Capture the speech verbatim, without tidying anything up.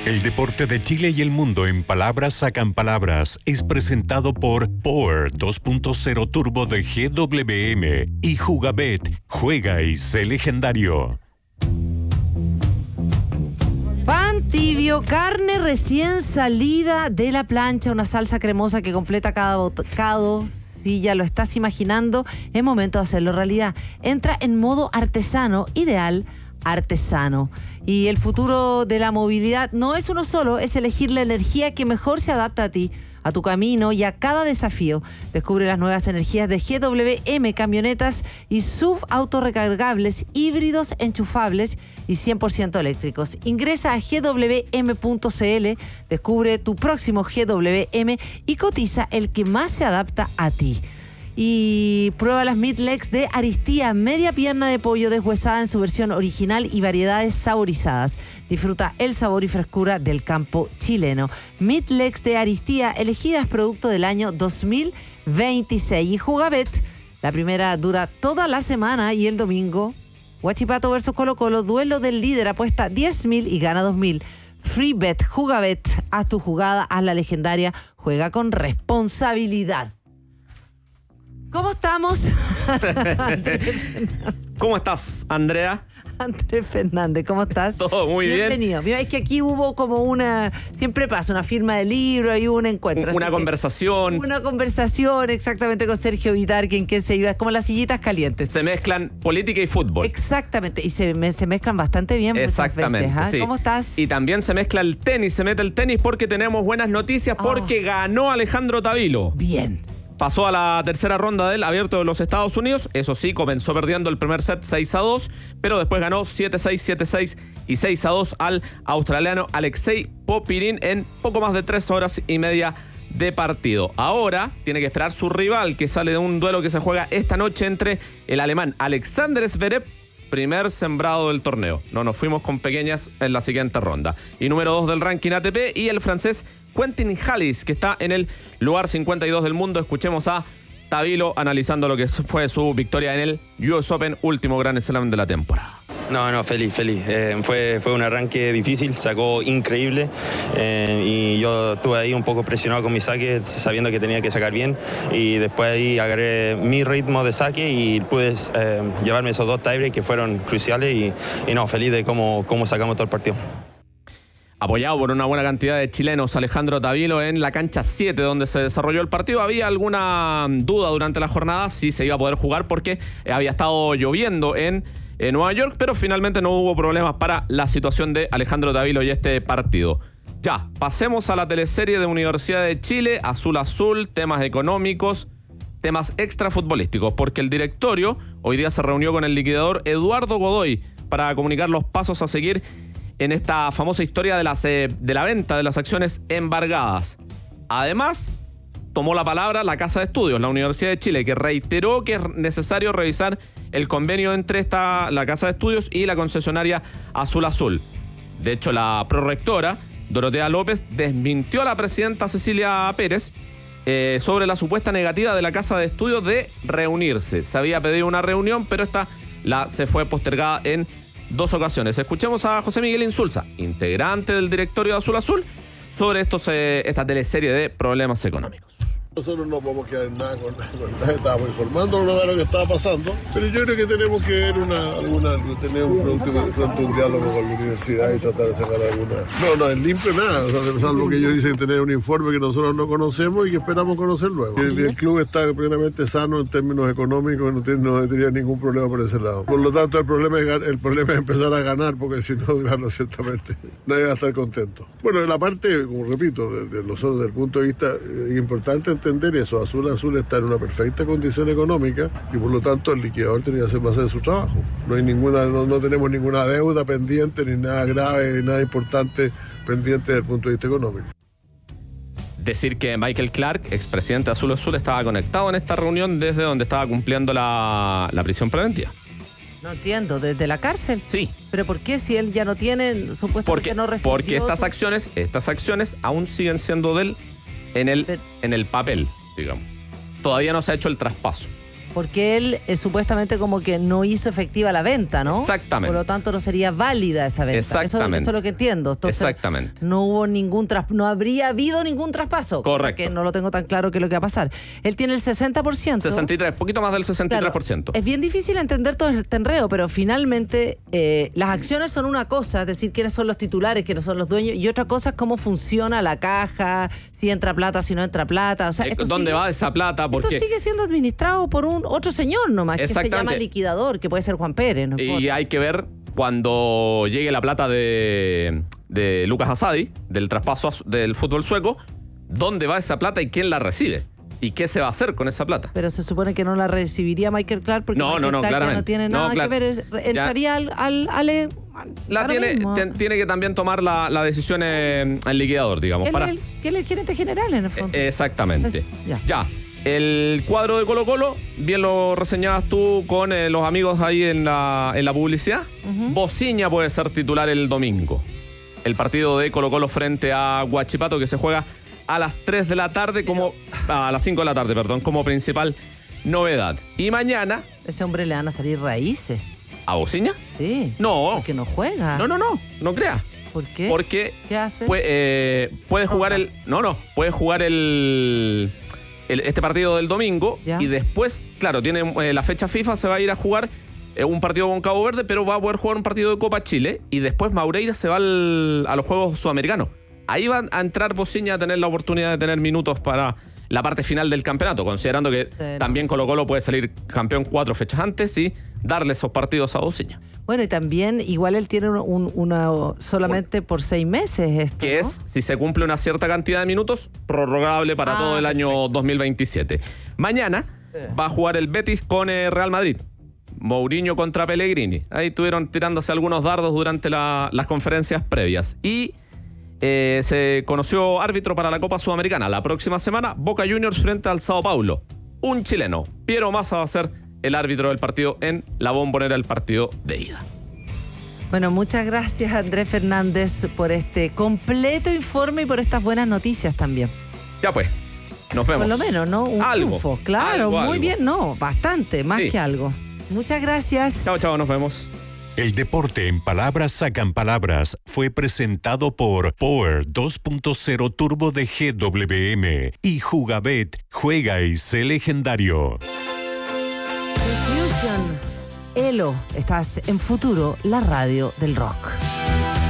El deporte de Chile y el mundo en palabras sacan palabras es presentado por Power dos punto cero Turbo de G W M y Jugabet. Juega y sé legendario. Pan tibio, carne recién salida de la plancha, una salsa cremosa que completa cada bocado. Si ya lo estás imaginando, es momento de hacerlo realidad. Entra en modo artesano, ideal artesano. Y el futuro de la movilidad no es uno solo, es elegir la energía que mejor se adapta a ti, a tu camino y a cada desafío. Descubre las nuevas energías de G W M, camionetas y S U V autorrecargables, híbridos enchufables y cien por ciento eléctricos. Ingresa a G W M punto C L, descubre tu próximo G W M y cotiza el que más se adapta a ti. Y prueba las Meat Legs de Aristía, media pierna de pollo deshuesada en su versión original y variedades saborizadas. Disfruta el sabor y frescura del campo chileno. Meat Legs de Aristía, elegidas producto del año dos mil veintiséis. Y Jugabet, la primera dura toda la semana y el domingo, Huachipato versus Colo Colo, duelo del líder, apuesta diez mil y gana dos mil. Free Bet, Jugabet, haz tu jugada, haz la legendaria, juega con responsabilidad. ¿Cómo estamos? ¿Cómo estás, Andrea? Andrés Fernández, ¿cómo estás? Todo muy bien. Bienvenido. Mira, es que aquí hubo como una... Siempre pasa, una firma de libro, hay un encuentro. Una conversación. Una conversación, exactamente, con Sergio Vitar, quien que se iba. Es como las sillitas calientes. Se mezclan política y fútbol. Exactamente, y se, me, se mezclan bastante bien. Exactamente, muchas veces, ¿eh? sí. ¿Cómo estás? Y también se mezcla el tenis, se mete el tenis porque tenemos buenas noticias, porque oh. ganó Alejandro Tavilo. Bien. Pasó a la tercera ronda del Abierto de los Estados Unidos. Eso sí, comenzó perdiendo el primer set seis a dos, pero después ganó siete seis, siete seis y seis a dos al australiano Alexei Popyrin en poco más de tres horas y media de partido. Ahora tiene que esperar su rival, que sale de un duelo que se juega esta noche entre el alemán Alexander Zverev, primer sembrado del torneo. No nos fuimos con pequeñas en la siguiente ronda. Y número dos del ranking A T P, y el francés Quentin Halys, que está en el lugar cincuenta y dos del mundo. Escuchemos a Tavilo analizando lo que fue su victoria en el U S Open, último Grand Slam de la temporada. No, no, feliz, feliz. Eh, fue, fue un arranque difícil, sacó increíble eh, y yo estuve ahí un poco presionado con mi saque, sabiendo que tenía que sacar bien, y después ahí agarré mi ritmo de saque y pude eh, llevarme esos dos tiebreaks que fueron cruciales y, y no, feliz de cómo, cómo sacamos todo el partido. Apoyado por una buena cantidad de chilenos, Alejandro Tavilo en la cancha siete donde se desarrolló el partido. Había alguna duda durante la jornada si se iba a poder jugar porque había estado lloviendo en, en Nueva York, pero finalmente no hubo problemas para la situación de Alejandro Tavilo y este partido. Ya, pasemos a la teleserie de Universidad de Chile, Azul Azul, temas económicos, temas extrafutbolísticos, porque el directorio hoy día se reunió con el liquidador Eduardo Godoy para comunicar los pasos a seguir en esta famosa historia de, las, eh, de la venta de las acciones embargadas. Además, tomó la palabra la Casa de Estudios, la Universidad de Chile, que reiteró que es necesario revisar el convenio entre esta, la Casa de Estudios y la concesionaria Azul Azul. De hecho, la prorectora, Dorotea López, desmintió a la presidenta Cecilia Pérez eh, sobre la supuesta negativa de la Casa de Estudios de reunirse. Se había pedido una reunión, pero esta la, se fue postergada en dos ocasiones. Escuchemos a José Miguel Insulza, integrante del directorio de Azul Azul, sobre estos, eh, esta teleserie de problemas económicos. Nosotros no podemos quedar en nada con, con nada, estábamos informándonos de lo que estaba pasando, pero yo creo que tenemos que ver una, alguna, tener un pronto, pronto un diálogo con la universidad y tratar de sacar alguna. No, no, es limpio nada, o sea, salvo que ellos dicen tener un informe que nosotros no conocemos y que esperamos conocer luego. El, el club está plenamente sano en términos económicos, no, tiene, no tendría ningún problema por ese lado. Por lo tanto, el problema es, el problema es empezar a ganar, porque si no, claro, ciertamente nadie va a estar contento. Bueno, en la parte, como repito, de, de nosotros, desde el punto de vista eh, importante entender eso, Azul Azul está en una perfecta condición económica y por lo tanto el liquidador tenía que hacer más de su trabajo. No hay ninguna, no, no tenemos ninguna deuda pendiente, ni nada grave, ni nada importante pendiente desde el punto de vista económico. Decir que Michael Clark, expresidente de Azul Azul, estaba conectado en esta reunión desde donde estaba cumpliendo la, la prisión preventiva. No entiendo, ¿desde la cárcel? Sí. ¿Pero por qué si él ya no tiene, supuestamente porque, no recibió? Porque estas acciones, estas acciones aún siguen siendo de él en el, Pero, en el papel, digamos. Todavía no se ha hecho el traspaso. Porque él eh, supuestamente como que no hizo efectiva la venta, ¿no? Exactamente. Por lo tanto, no sería válida esa venta. Exactamente. Eso, eso es lo que entiendo. Entonces, Exactamente. No hubo ningún tras, no habría habido ningún traspaso. Correcto. Que no lo tengo tan claro qué es lo que va a pasar. Él tiene el sesenta por ciento. sesenta y tres, poquito más del sesenta y tres por ciento. Claro, es bien difícil entender todo este enredo, pero finalmente eh, las acciones son una cosa, es decir, quiénes son los titulares, quiénes son los dueños, y otra cosa es cómo funciona la caja, si entra plata, si no entra plata. O sea, esto ¿Dónde sigue, va esa plata? Porque esto sigue siendo administrado por un otro señor nomás, que se llama liquidador, que puede ser Juan Pérez. No y importa. hay que ver cuando llegue la plata de, de Lucas Asadi, del traspaso del fútbol sueco, dónde va esa plata y quién la recibe. ¿Y qué se va a hacer con esa plata? Pero se supone que no la recibiría Michael Clark porque no, Michael no, no, Clark claramente. ya no tiene No, nada claro. que ver. Es, entraría al, al, al, al La tiene, te, tiene que también tomar la, la decisión eh, el liquidador, digamos. Él, para... él, que él es el gerente general en el fondo. Eh, exactamente. Es, ya. ya. El cuadro de Colo Colo, bien lo reseñabas tú con eh, los amigos ahí en la, en la publicidad. Uh-huh. Bociña puede ser titular el domingo. El partido de Colo Colo frente a Huachipato, que se juega a las tres de la tarde, como a las cinco de la tarde, perdón, como principal novedad. Y mañana... Ese hombre le van a salir raíces. ¿A Bociña? Sí. No. Porque no juega. No, no, no, no creas. ¿Por qué? Porque ¿Qué hace? Puede, eh, puede jugar el... No, no, puede jugar el... El, este partido del domingo. ¿Ya? Y después, claro, tiene eh, la fecha FIFA, se va a ir a jugar eh, un partido con Cabo Verde, pero va a poder jugar un partido de Copa Chile y después Maureira se va al, a los Juegos Sudamericanos. Ahí va a entrar Bociña a tener la oportunidad de tener minutos para la parte final del campeonato, considerando que sí, también Colo Colo puede salir campeón cuatro fechas antes y darle esos partidos a Bociña. Bueno, y también igual él tiene un, un, una solamente por seis meses esto, que ¿no? es, si se cumple una cierta cantidad de minutos, prorrogable para ah, todo el perfecto. Año dos mil veintisiete. Mañana sí. va a jugar el Betis con el Real Madrid. Mourinho contra Pellegrini. Ahí estuvieron tirándose algunos dardos durante la, las conferencias previas. Y eh, se conoció árbitro para la Copa Sudamericana. La próxima semana, Boca Juniors frente al Sao Paulo. Un chileno, Piero Massa, va a ser el árbitro del partido en la Bombonera, el partido de ida. Bueno, muchas gracias, Andrés Fernández, por este completo informe y por estas buenas noticias también. Ya pues, nos vemos. Por lo menos, ¿no? Un algo. triunfo. Claro, algo, muy algo. bien, no, bastante, más sí. que algo. Muchas gracias. Chao, chao, nos vemos. El deporte en palabras sacan palabras fue presentado por Power dos punto cero Turbo de G W M y Jugabet, juega y sé legendario. Confusion. Elo, estás en Futuro, la radio del rock.